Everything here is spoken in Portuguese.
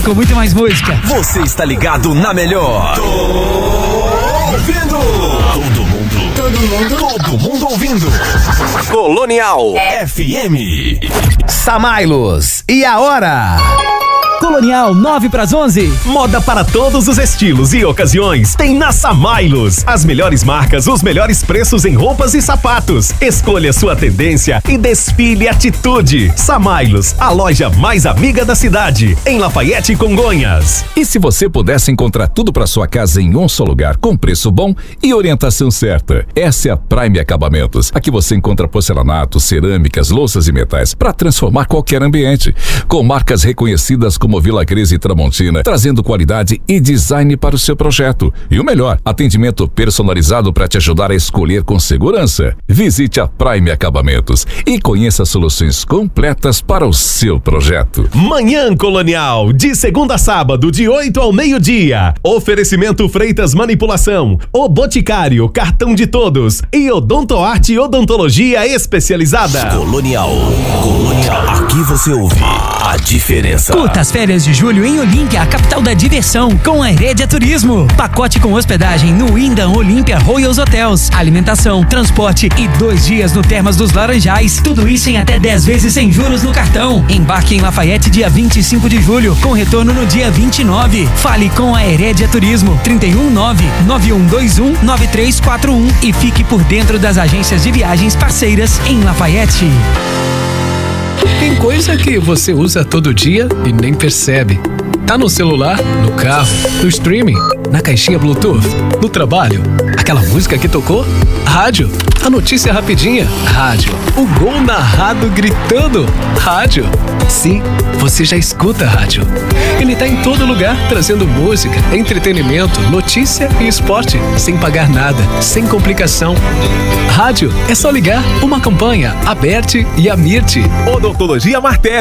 Com muito mais música. Você está ligado na melhor. Tô ouvindo. Todo mundo ouvindo. Colonial FM. Samailos. E a hora? Colonial 9:11. Moda para todos os estilos e ocasiões tem na Samailos. As melhores marcas, os melhores preços em roupas e sapatos. Escolha sua tendência e desfile atitude. Samailos, a loja mais amiga da cidade, em Lafayette, Congonhas. E se você pudesse encontrar tudo para sua casa em um só lugar, com preço bom e orientação certa? Essa é a Prime Acabamentos. Aqui você encontra porcelanato, cerâmicas, louças e metais para transformar qualquer ambiente. Com marcas reconhecidas como Vila Cris e Tramontina, trazendo qualidade e design para o seu projeto. E o melhor, atendimento personalizado para te ajudar a escolher com segurança. Visite a Prime Acabamentos e conheça soluções completas para o seu projeto. Manhã Colonial, de segunda a sábado, de 8 ao meio-dia. Oferecimento Freitas Manipulação, O Boticário, cartão de todos e Odontoarte Odontologia Especializada. Colonial. Aqui você ouve a diferença. Curta as férias de julho em Olímpia, a capital da diversão, com a Heredia Turismo. Pacote com hospedagem no Wyndham Olímpia Royals Hotels, alimentação, transporte e 2 dias no Termas dos Laranjais. Tudo isso em até 10 vezes sem juros no cartão. Embarque em Lafayette dia 25 de julho, com retorno no dia 29. Fale com a Heredia Turismo, 319-9121-9341 e fique por dentro das agências de viagens parceiras em Lafayette. Tem coisa que você usa todo dia e nem percebe. Tá no celular, no carro, no streaming, na caixinha Bluetooth, no trabalho. Aquela música que tocou? Rádio. A notícia rapidinha? Rádio. O gol narrado gritando? Rádio. Sim, você já escuta rádio. Ele tá em todo lugar, trazendo música, entretenimento, notícia e esporte, sem pagar nada, sem complicação. Rádio é só ligar. Uma campanha, Aberte e Amirte. Odontologia Martelo.